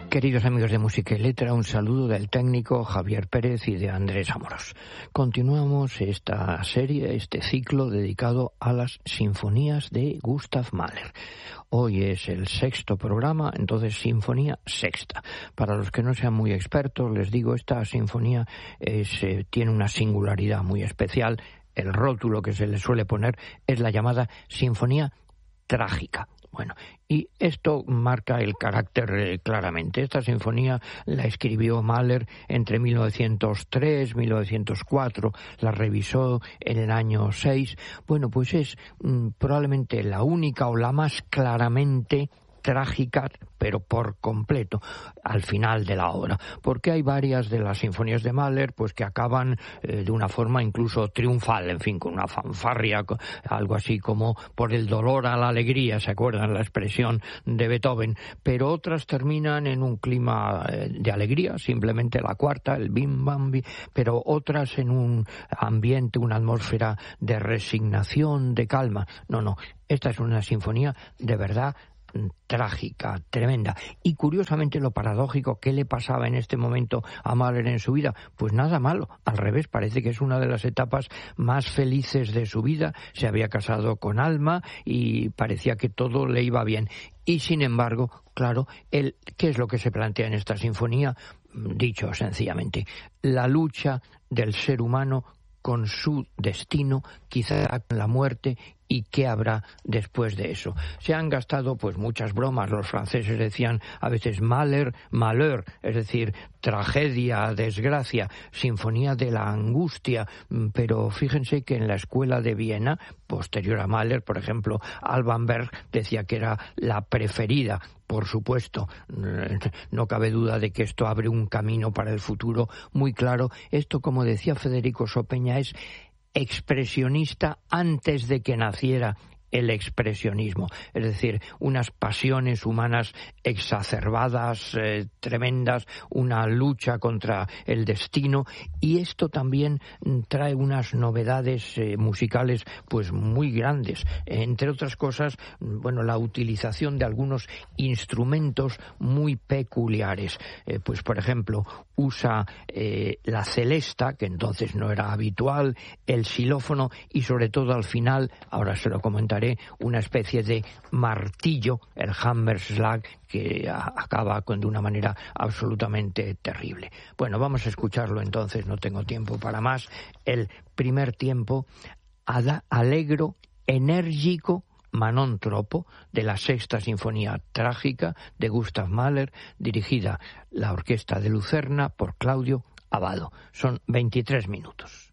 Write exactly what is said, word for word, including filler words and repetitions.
Queridos amigos de Música y Letra, un saludo del técnico Javier Pérez y de Andrés Amorós. Continuamos esta serie, este ciclo dedicado a las sinfonías de Gustav Mahler. Hoy es el sexto programa, entonces Sinfonía Sexta. Para los que no sean muy expertos, les digo, esta sinfonía es, eh, tiene una singularidad muy especial. El rótulo que se le suele poner es la llamada Sinfonía Trágica. Bueno, y esto marca el carácter eh, claramente. Esta sinfonía la escribió Mahler entre mil novecientos tres y mil novecientos cuatro, la revisó en el año seis. Bueno, pues es mm, probablemente la única o la más claramente trágica, pero por completo, al final de la obra, porque hay varias de las sinfonías de Mahler pues que acaban eh, de una forma incluso triunfal, en fin, con una fanfarria, algo así como por el dolor a la alegría, ¿se acuerdan la expresión de Beethoven? Pero otras terminan en un clima eh, de alegría, simplemente la cuarta, el bim bam bim, pero otras en un ambiente, una atmósfera de resignación, de calma. No, no, esta es una sinfonía de verdad trágica, tremenda. Y curiosamente lo paradójico, ¿qué le pasaba en este momento a Mahler en su vida? Pues nada malo, al revés, parece que es una de las etapas más felices de su vida. Se había casado con Alma y parecía que todo le iba bien. Y sin embargo, claro, el, ¿qué es lo que se plantea en esta sinfonía? Dicho sencillamente, la lucha del ser humano con su destino, quizá con la muerte, y qué habrá después de eso. Se han gastado pues muchas bromas, los franceses decían a veces Mahler, malheur, es decir, tragedia, desgracia, sinfonía de la angustia, pero fíjense que en la escuela de Viena, posterior a Mahler, por ejemplo, Alban Berg decía que era la preferida. Por supuesto, no cabe duda de que esto abre un camino para el futuro muy claro. Esto, como decía Federico Sopeña, es expresionista antes de que naciera el expresionismo, es decir, unas pasiones humanas exacerbadas, eh, tremendas, una lucha contra el destino, y esto también trae unas novedades eh, musicales pues muy grandes, entre otras cosas, bueno, la utilización de algunos instrumentos muy peculiares, eh, pues por ejemplo, usa eh, la celesta, que entonces no era habitual, el xilófono y sobre todo al final, ahora se lo comentaré, una especie de martillo, el Hammerschlag, que acaba de una manera absolutamente terrible. Bueno, vamos a escucharlo entonces, no tengo tiempo para más. El primer tiempo, alegro, enérgico, Manon Troppo, de la Sexta Sinfonía Trágica de Gustav Mahler, dirigida la Orquesta de Lucerna por Claudio Abbado. Son veintitrés minutos.